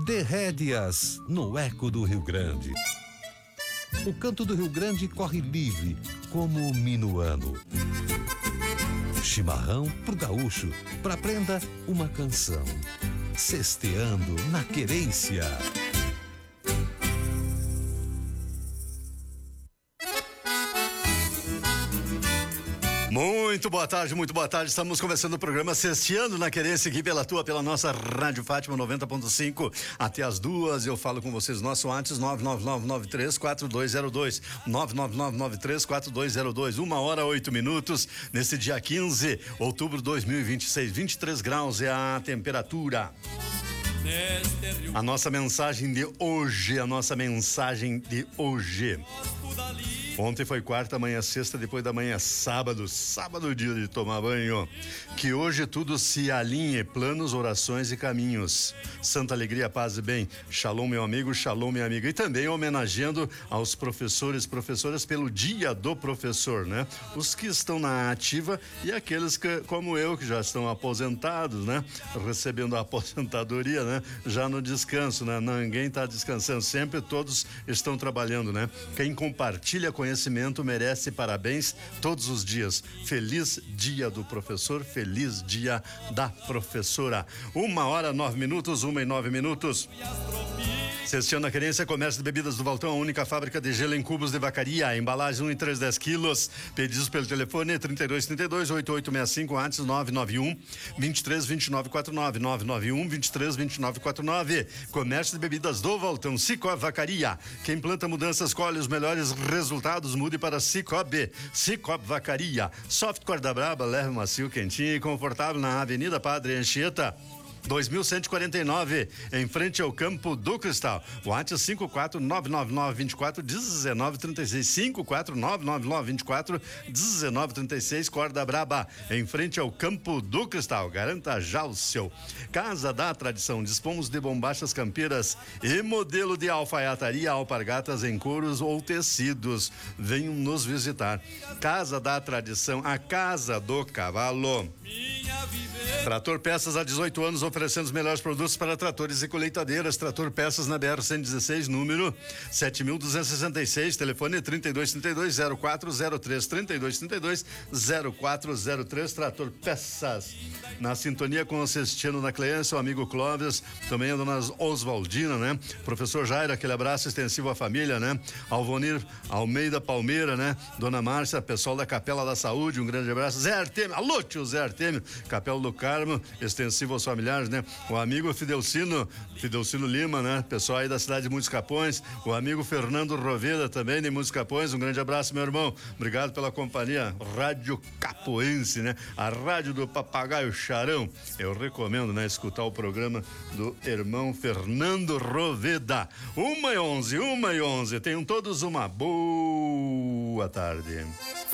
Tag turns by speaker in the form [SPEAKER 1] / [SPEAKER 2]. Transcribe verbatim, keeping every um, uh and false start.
[SPEAKER 1] Dê rédeas no eco do Rio Grande. O canto do Rio Grande corre livre, como o minuano. Chimarrão pro gaúcho, pra prenda uma canção. Cesteando na querência.
[SPEAKER 2] Muito boa tarde, muito boa tarde. Estamos começando o programa Cesteando na Querência aqui pela tua, pela nossa Rádio Fátima noventa ponto cinco. Até as duas eu falo com vocês. Nosso antes nove nove nove nove três quatro dois zero dois. nove nove nove nove três quatro dois zero dois. Uma hora, oito minutos. Nesse dia quinze de outubro de dois mil e vinte e seis. vinte e três graus é a temperatura. A nossa mensagem de hoje, a nossa mensagem de hoje. Ontem foi quarta, amanhã é sexta, depois da manhã é sábado, sábado dia de tomar banho. Que hoje tudo se alinhe, planos, orações e caminhos. Santa alegria, paz e bem. Shalom, meu amigo, shalom, minha amiga. E também homenageando aos professores, professoras pelo dia do professor, né? Os que estão na ativa e aqueles que, como eu, que já estão aposentados, né? Recebendo a aposentadoria, né? Já no descanso, né? Ninguém está descansando, sempre todos estão trabalhando, né? Quem compartilha conhecimento merece parabéns todos os dias. Feliz dia do professor, feliz dia da professora. Uma hora, nove minutos, uma e nove minutos. Cesteando na Querência, comércio de bebidas do Valtão, a única fábrica de gelo em cubos de vacaria, embalagem um e três, dez quilos, pedidos pelo telefone trinta e dois, trinta e dois, oitenta e oito sessenta e cinco, antes nove nove um, vinte e três, vinte e nove, quarenta e nove, nove nove um, vinte e três, vinte e nove, quarenta e nove. Comércio de bebidas do Valtão, Cicobi Vacaria, quem planta mudanças colhe os melhores resultados, mude para Cicobi, Cicobi Vacaria. Soft Corda Braba, leve macio, quentinho e confortável na Avenida Padre Anchieta dois mil cento e quarenta e nove, em frente ao Campo do Cristal. WhatsApp cinco quatro nove nove nove, vinte e quatro, dezenove, trinta e seis, cinco quatro nove nove nove, vinte e quatro, dezenove, trinta e seis, Corda Braba, em frente ao Campo do Cristal. Garanta já o seu. Casa da Tradição, dispomos de bombachas campeiras e modelo de alfaiataria, alpargatas em couros ou tecidos. Venham nos visitar. Casa da Tradição, a Casa do Cavalo. Trator Peças há dezoito anos, oferecendo os melhores produtos para tratores e colheitadeiras. Trator Peças na B R cento e dezesseis, número sete mil duzentos e sessenta e seis, telefone trinta e dois, trinta e dois, zero quatro zero três, trinta e dois, trinta e dois, zero quatro zero três. Trator Peças, na sintonia com o Cestiano na Cleência, o amigo Clóvis, também a dona Oswaldina, né? Professor Jairo, aquele abraço extensivo à família, né? Alvonir Almeida Palmeira, né? Dona Márcia, pessoal da Capela da Saúde, um grande abraço. Zé Artemio, alô tio Zé Artemio, Capela do Carmo, extensivo aos familiares, né? O amigo Fidelcino, Fidelcino Lima, né? Pessoal aí da cidade de Muitos Capões, o amigo Fernando Roveda também de Muitos Capões, um grande abraço, meu irmão, obrigado pela companhia. Rádio Capoense, né? A rádio do Papagaio Charão, eu recomendo, né? Escutar o programa do irmão Fernando Roveda. Uma e onze, uma e onze, tenham todos uma boa tarde.